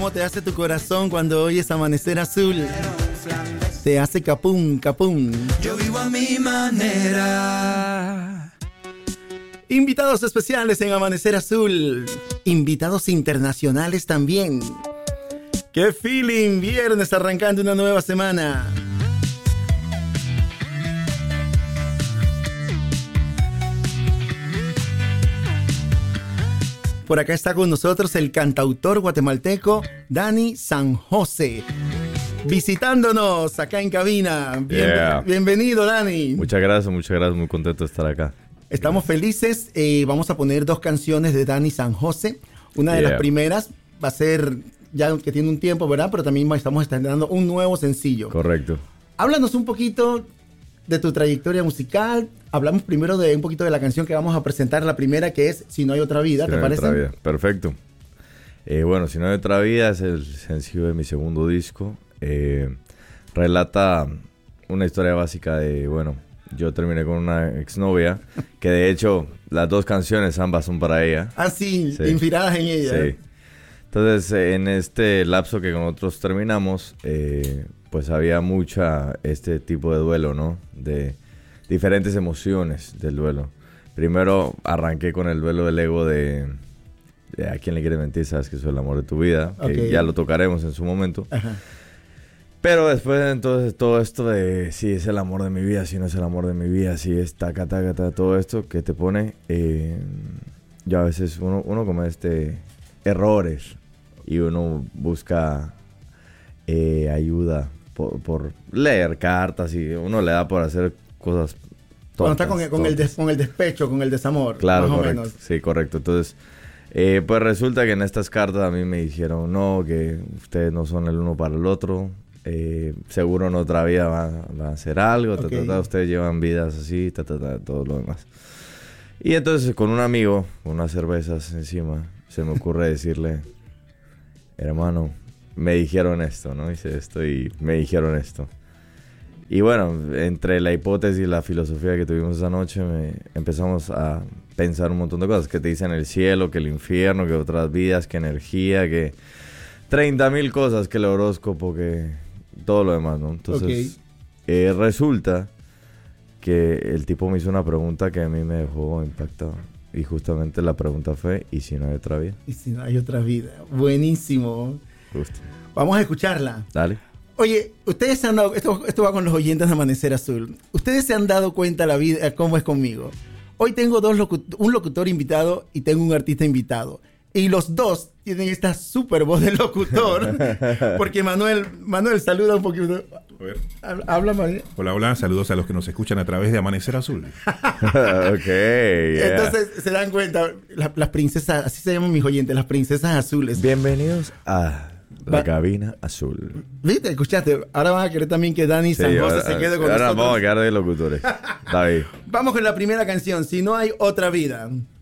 ¿Cómo te hace tu corazón cuando oyes Amanecer Azul? Te hace capum, capum. Yo vivo a mi manera. Invitados especiales en Amanecer Azul. Invitados internacionales también. ¡Qué feeling! Viernes arrancando una nueva semana. Por acá está con nosotros el cantautor guatemalteco Dani San José, visitándonos acá en cabina. Bienvenido, Dani. Muchas gracias, muy contento de estar acá. Estamos felices. Vamos a poner 2 canciones de Dani San José. Una de las primeras va a ser, ya que tiene un tiempo, ¿verdad? Pero también estamos estrenando un nuevo sencillo. Correcto. Háblanos un poquito de tu trayectoria musical. Hablamos primero de un poquito de la canción que vamos a presentar, la primera, que es Si no hay otra vida, ¿te parece? Otra vida. Perfecto. Bueno, Si no hay otra vida es el sencillo de mi segundo disco. Relata una historia básica de, bueno, yo terminé con una exnovia, que de hecho las 2 canciones ambas son para ella. Ah, sí, inspiradas en ella. Sí. Entonces, en este lapso que con nosotros terminamos, pues había este tipo de duelo, ¿no? De diferentes emociones del duelo. Primero arranqué con el duelo del ego de a quién le quieres mentir, sabes que soy el amor de tu vida, que ya lo tocaremos en su momento. Ajá. Pero después entonces todo esto de si es el amor de mi vida, si no es el amor de mi vida, si es taca, todo esto que te pone, yo a veces uno comete errores y uno busca ayuda por leer cartas y uno le da por hacer cosas tontas. Cuando está con el despecho, con el desamor. Claro, más correcto. O menos. Sí, correcto. Entonces, pues resulta que en estas cartas a mí me dijeron, no, que ustedes no son el uno para el otro. Seguro en otra vida va a hacer algo. Ustedes llevan vidas así, todo lo demás. Y entonces con un amigo, con unas cervezas encima, se me ocurre decirle, hermano, me dijeron esto, ¿no? Hice esto y me dijeron esto. Y bueno, entre la hipótesis y la filosofía que tuvimos esa noche, empezamos a pensar un montón de cosas. Que te dicen el cielo, que el infierno, que otras vidas, que energía, que 30,000 cosas, que el horóscopo, que todo lo demás, ¿no? Entonces, resulta que el tipo me hizo una pregunta que a mí me dejó impactado. Y justamente la pregunta fue, ¿y si no hay otra vida? ¿Y si no hay otra vida? Buenísimo. Justo. Vamos a escucharla. Dale. Oye, ustedes se han dado, esto va con los oyentes de Amanecer Azul. Ustedes se han dado cuenta la vida, cómo es conmigo. Hoy tengo un locutor invitado y tengo un artista invitado. Y los dos tienen esta super voz del locutor. Porque Manuel, saluda un poquito. A ver. Habla, Manuel. Hola, saludos a los que nos escuchan a través de Amanecer Azul. Ok, yeah. Entonces, se dan cuenta, las princesas, así se llaman mis oyentes, las princesas azules. Bienvenidos a la cabina azul. ¿Viste? ¿Escuchaste? Ahora van a querer también que Dani San José se quede con nosotros. Ahora vamos a quedar de locutores. Está bien. Vamos con la primera canción, Si no hay otra vida.